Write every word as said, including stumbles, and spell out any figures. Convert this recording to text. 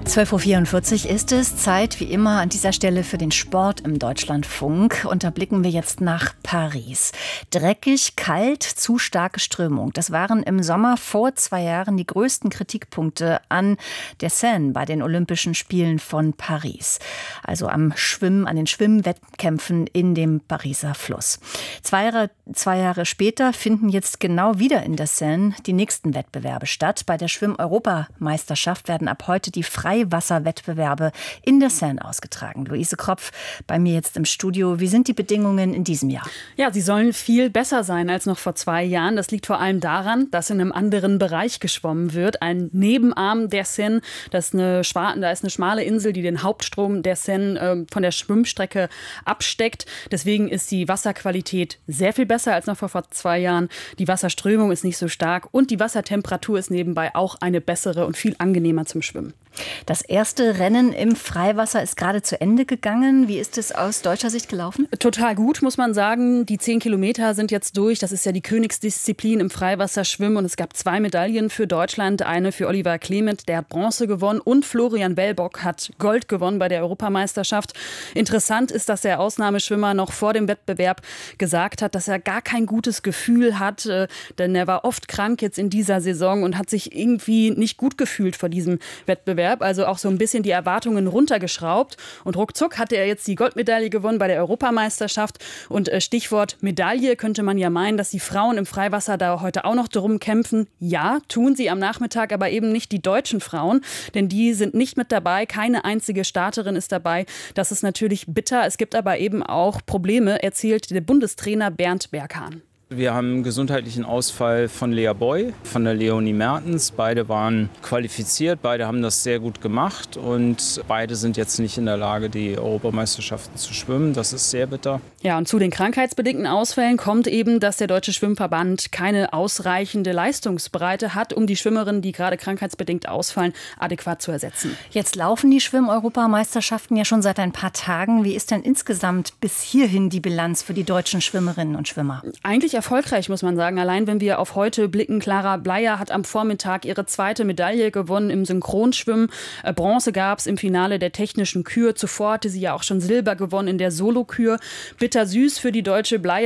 zwölf Uhr vierundvierzig ist es. Zeit wie immer an dieser Stelle für den Sport im Deutschlandfunk. Und da blicken wir jetzt nach Paris. Dreckig, kalt, zu starke Strömung. Das waren im Sommer vor zwei Jahren die größten Kritikpunkte an der Seine bei den Olympischen Spielen von Paris. Also am Schwimmen, an den Schwimmwettkämpfen in dem Pariser Fluss. Zwei Jahre, zwei Jahre später finden jetzt genau wieder in der Seine die nächsten Wettbewerbe statt. Bei der Schwimm-Europameisterschaft werden ab heute die Freiwasserwettbewerbe in der Seine ausgetragen. Luise Kropf bei mir jetzt im Studio. Wie sind die Bedingungen in diesem Jahr? Ja, sie sollen viel besser sein als noch vor zwei Jahren. Das liegt vor allem daran, dass in einem anderen Bereich geschwommen wird. Ein Nebenarm der Seine, das ist eine, da ist eine schmale Insel, die den Hauptstrom der Seine äh, von der Schwimmstrecke absteckt. Deswegen ist die Wasserqualität sehr viel besser als noch vor, vor zwei Jahren. Die Wasserströmung ist nicht so stark und die Wassertemperatur ist nebenbei auch eine bessere und viel angenehmer zum Schwimmen. Das erste Rennen im Freiwasser ist gerade zu Ende gegangen. Wie ist es aus deutscher Sicht gelaufen? Total gut, muss man sagen. Die zehn Kilometer sind jetzt durch. Das ist ja die Königsdisziplin im Freiwasserschwimmen. Und es gab zwei Medaillen für Deutschland. Eine für Oliver Clement, der hat Bronze gewonnen. Und Florian Wellbock hat Gold gewonnen bei der Europameisterschaft. Interessant ist, dass der Ausnahmeschwimmer noch vor dem Wettbewerb gesagt hat, dass er gar kein gutes Gefühl hat. Denn er war oft krank jetzt in dieser Saison und hat sich irgendwie nicht gut gefühlt vor diesem Wettbewerb. Also auch so ein bisschen die Erwartungen runtergeschraubt. Und ruckzuck hatte er jetzt die Goldmedaille gewonnen bei der Europameisterschaft. Und Stichwort Medaille könnte man ja meinen, dass die Frauen im Freiwasser da heute auch noch drum kämpfen. Ja, tun sie am Nachmittag, aber eben nicht die deutschen Frauen. Denn die sind nicht mit dabei. Keine einzige Starterin ist dabei. Das ist natürlich bitter. Es gibt aber eben auch Probleme, erzählt der Bundestrainer Bernd Berghahn. Wir haben einen gesundheitlichen Ausfall von Lea Boy, von der Leonie Mertens. Beide waren qualifiziert, beide haben das sehr gut gemacht und beide sind jetzt nicht in der Lage, die Europameisterschaften zu schwimmen. Das ist sehr bitter. Ja, und zu den krankheitsbedingten Ausfällen kommt eben, dass der Deutsche Schwimmverband keine ausreichende Leistungsbreite hat, um die Schwimmerinnen, die gerade krankheitsbedingt ausfallen, adäquat zu ersetzen. Jetzt laufen die Schwimm-Europameisterschaften ja schon seit ein paar Tagen. Wie ist denn insgesamt bis hierhin die Bilanz für die deutschen Schwimmerinnen und Schwimmer? Eigentlich erfolgreich, muss man sagen. Allein wenn wir auf heute blicken, Clara Bleier hat am Vormittag ihre zweite Medaille gewonnen im Synchronschwimmen. Bronze gab es im Finale der technischen Kür. Zuvor hatte sie ja auch schon Silber gewonnen in der Solokür. Bittersüß für die deutsche Bleier.